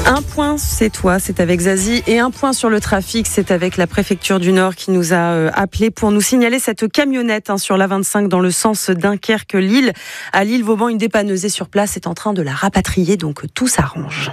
Un point, c'est toi, c'est avec Zazie. Et un point sur le trafic, c'est avec la préfecture du Nord qui nous a appelé pour nous signaler cette camionnette sur l'A25 dans le sens Dunkerque-Lille. À Lille, Vauban, une dépanneuse est sur place, est en train de la rapatrier, donc tout s'arrange.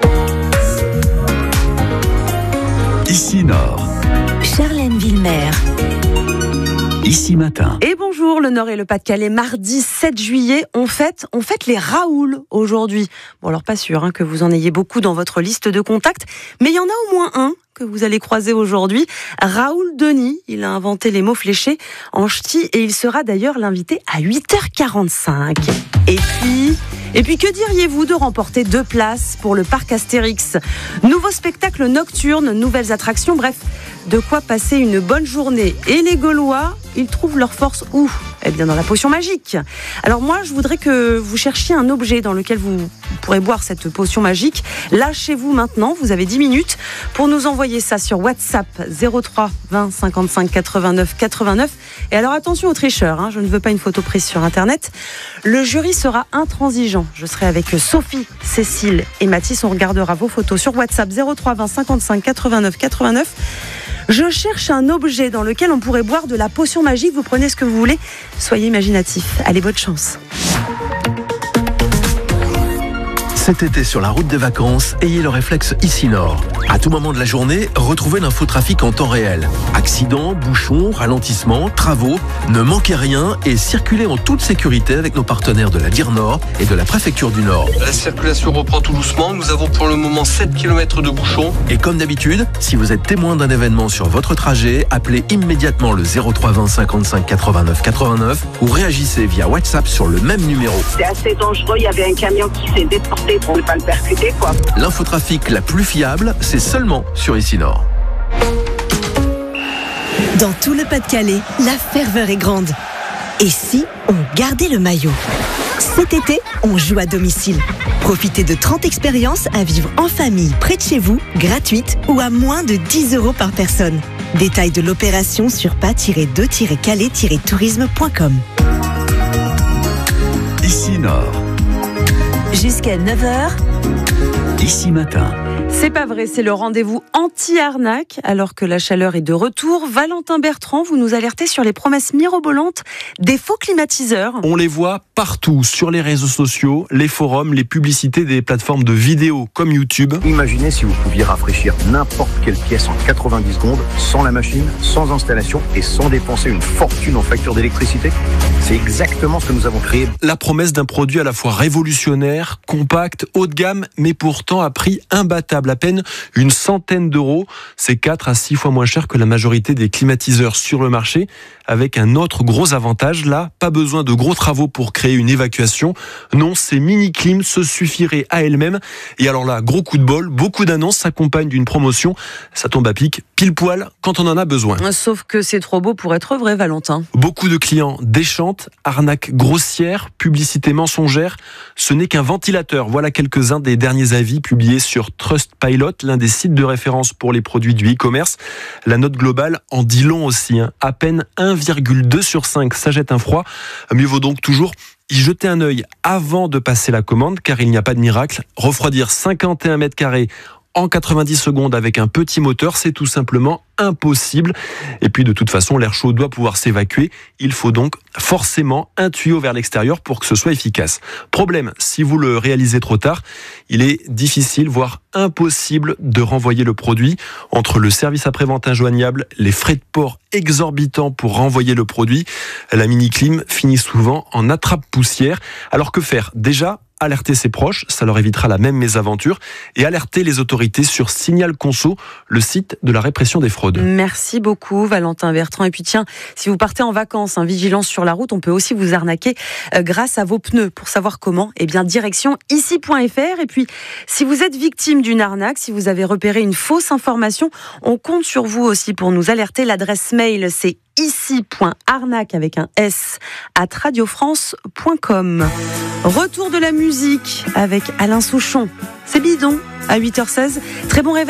Ici Nord. Charlène Villemer. Ici Matin. Et bonjour, le Nord et le Pas-de-Calais, mardi 7 juillet, on fête les Raoul aujourd'hui. Bon, alors pas sûr que vous en ayez beaucoup dans votre liste de contacts, mais il y en a au moins un que vous allez croiser aujourd'hui. Raoul Denis, il a inventé les mots fléchés en ch'ti et il sera d'ailleurs l'invité à 8h45. Et puis, que diriez-vous de remporter 2 places pour le parc Astérix ? Nouveau spectacle nocturne, nouvelles attractions, bref, de quoi passer une bonne journée. Et les Gaulois, ils trouvent leur force où ? Eh bien, dans la potion magique. Alors moi, je voudrais que vous cherchiez un objet dans lequel vous pourrez boire cette potion magique. Lâchez-vous maintenant, vous avez 10 minutes pour nous envoyer ça sur WhatsApp 03 20 55 89 89. Et alors attention aux tricheurs, je ne veux pas une photo prise sur Internet. Le jury sera intransigeant. Je serai avec Sophie, Cécile et Mathis. On regardera vos photos sur WhatsApp 03 20 55 89 89. Je cherche un objet dans lequel on pourrait boire de la potion magique. Vous prenez ce que vous voulez. Soyez imaginatifs. Allez, bonne chance. Cet été sur la route des vacances, ayez le réflexe Ici Nord. À tout moment de la journée, retrouvez l'infotrafic en temps réel. Accidents, bouchons, ralentissements, travaux, ne manquez rien et circulez en toute sécurité avec nos partenaires de la DIR Nord et de la préfecture du Nord. La circulation reprend tout doucement. Nous avons pour le moment 7 km de bouchons. Et comme d'habitude, si vous êtes témoin d'un événement sur votre trajet, appelez immédiatement le 03 20 55 89 89 ou réagissez via WhatsApp sur le même numéro. C'est assez dangereux, il y avait un camion qui s'est déporté pour ne pas le percuter, quoi. L'infotrafic la plus fiable, c'est seulement sur Ici Nord. Dans tout le Pas-de-Calais, la ferveur est grande. Et si on gardait le maillot ? Cet été, on joue à domicile. Profitez de 30 expériences à vivre en famille près de chez vous, gratuites ou à moins de 10 € par personne. Détails de l'opération sur pas-2-calais-tourisme.com. Ici Nord. Jusqu'à 9h. Ici Matin. C'est pas vrai, c'est le rendez-vous anti-arnaque. Alors que la chaleur est de retour, Valentin Bertrand, vous nous alertez sur les promesses mirobolantes des faux climatiseurs. On les voit partout, sur les réseaux sociaux, les forums, les publicités des plateformes de vidéos comme YouTube. Imaginez si vous pouviez rafraîchir n'importe quelle pièce en 90 secondes, sans la machine, sans installation et sans dépenser une fortune en facture d'électricité. C'est exactement ce que nous avons créé. La promesse d'un produit à la fois révolutionnaire, compact, haut de gamme, mais pourtant à prix imbattable, à peine une centaine d'euros. C'est 4 à 6 fois moins cher que la majorité des climatiseurs sur le marché, avec un autre gros avantage. Là, pas besoin de gros travaux pour créer une évacuation. Non, ces mini-clims se suffiraient à elles-mêmes. Et alors là, gros coup de bol, beaucoup d'annonces s'accompagnent d'une promotion. Ça tombe à pic, pile poil, quand on en a besoin. Sauf que c'est trop beau pour être vrai, Valentin. Beaucoup de clients déchantent, arnaques grossières, publicité mensongère. Ce n'est qu'un ventilateur. Voilà quelques-uns des derniers avis publiés sur Trustpilot, l'un des sites de référence pour les produits du e-commerce. La note globale en dit long aussi. À peine 1,2 sur 5, ça jette un froid. Mieux vaut donc toujours y jeter un œil avant de passer la commande, car il n'y a pas de miracle. Refroidir 51 mètres carrés en 90 secondes avec un petit moteur, c'est tout simplement impossible. Et puis de toute façon, l'air chaud doit pouvoir s'évacuer. Il faut donc forcément un tuyau vers l'extérieur pour que ce soit efficace. Problème, si vous le réalisez trop tard, il est difficile, voire impossible de renvoyer le produit. Entre le service après-vente injoignable, les frais de port exorbitants pour renvoyer le produit, la mini-clim finit souvent en attrape-poussière. Alors que faire ? Déjà, alerter ses proches, ça leur évitera la même mésaventure, et alerter les autorités sur Signal Conso, le site de la répression des fraudes. Merci beaucoup Valentin Bertrand. Et puis tiens, si vous partez en vacances, vigilance sur la route, on peut aussi vous arnaquer grâce à vos pneus. Pour savoir comment, direction ici.fr. Et puis, si vous êtes victime d'une arnaque, si vous avez repéré une fausse information, on compte sur vous aussi pour nous alerter. L'adresse mail, c'est ici.arnaque avec un S @radiofrance.com. Retour de la musique avec Alain Souchon. C'est bidon à 8h16. Très bon réveil.